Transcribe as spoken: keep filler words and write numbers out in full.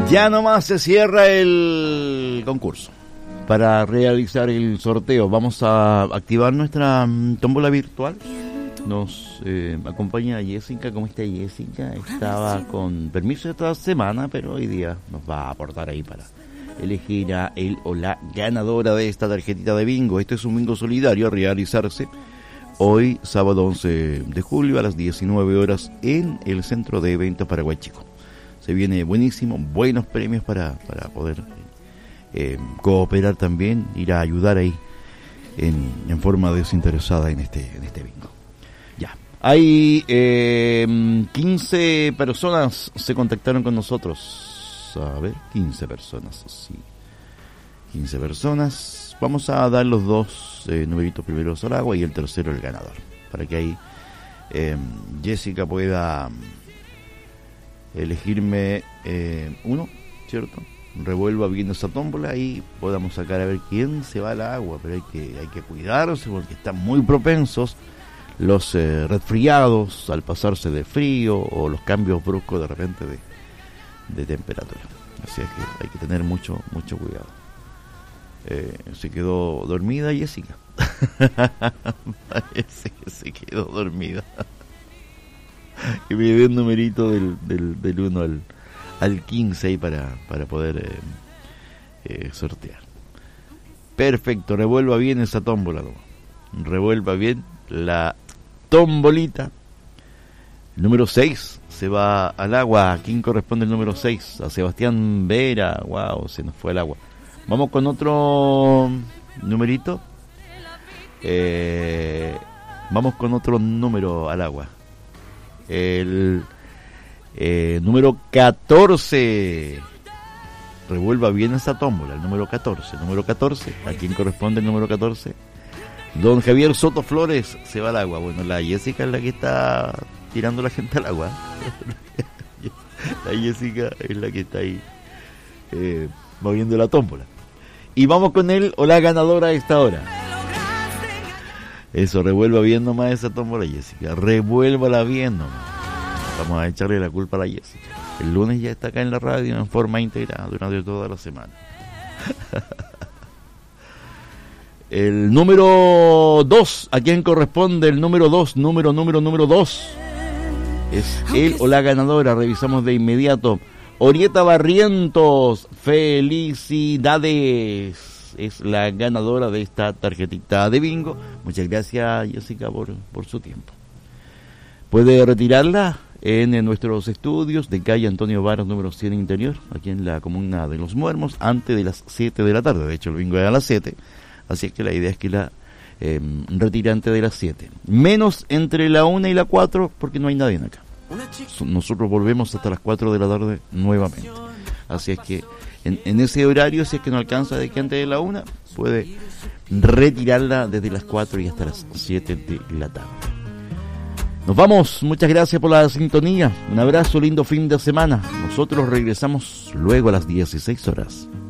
Ya nomás se cierra el concurso. Para realizar el sorteo vamos a activar nuestra tómbola virtual. Nos eh, acompaña Jessica. ¿Cómo está Jessica? Estaba con permiso esta semana, pero hoy día nos va a aportar ahí para elegir a él o la ganadora de esta tarjetita de bingo. Este es un bingo solidario a realizarse hoy, sábado once de julio, a las diecinueve horas en el Centro de Eventos Paraguay Chico. Se viene buenísimo, buenos premios para, para poder eh, cooperar también, ir a ayudar ahí en, en forma desinteresada en este, en este bingo. Ya, hay eh, quince personas se contactaron con nosotros. A ver, quince personas, sí. quince personas. Vamos a dar los dos eh, numeritos primeros al agua y el tercero el ganador. Para que ahí eh, Jessica pueda elegirme eh, uno, ¿cierto? Revuelva bien esa tómbola y podamos sacar a ver quién se va al agua. Pero hay que, hay que cuidarse porque están muy propensos los eh, resfriados al pasarse de frío o los cambios bruscos de repente de de temperatura, así es que hay que tener mucho mucho cuidado. Eh, se quedó dormida Jessica. Parece que se quedó dormida. Que me dio un numerito del, del, del uno al, al quince ahí para, para poder eh, eh, sortear. Perfecto, revuelva bien esa tómbola, ¿no? Revuelva bien la tombolita. Número seis se va al agua. ¿A quién corresponde el número seis? A Sebastián Vera. Wow, se nos fue al agua. Vamos con otro numerito. Eh, vamos con otro número al agua. El eh, número catorce. Revuelva bien esa tómbola. El número catorce. Número catorce. ¿A quién corresponde el número catorce? Don Javier Soto Flores se va al agua. Bueno, la Jessica es la que está tirando la gente al agua. La Jessica es la que está ahí eh, moviendo la tómbola. Y vamos con él o la ganadora a esta hora. Eso, revuelva bien nomás esa tómbola, Jessica. Revuélvala bien nomás. Vamos a echarle la culpa a la Jessica. El lunes ya está acá en la radio en forma íntegra durante toda la semana. El número dos, ¿a quién corresponde el número dos? Número, número, número dos. Es él o la ganadora. Revisamos de inmediato. Orieta Barrientos, felicidades. Es la ganadora de esta tarjetita de bingo. Muchas gracias, Jessica, por, por su tiempo. Puede retirarla en, en nuestros estudios de calle Antonio Varas, número cien Interior, aquí en la comuna de Los Muermos, antes de las siete de la tarde. De hecho, el bingo era a las siete. Así es que la idea es que la eh, retire antes de las siete. Menos entre la una y la cuatro, porque no hay nadie acá. Nosotros volvemos hasta las cuatro de la tarde nuevamente. Así es que en, en ese horario, si es que no alcanza de que antes de la una, puede retirarla desde las cuatro y hasta las siete de la tarde. Nos vamos. Muchas gracias por la sintonía. Un abrazo, lindo fin de semana. Nosotros regresamos luego a las dieciséis horas.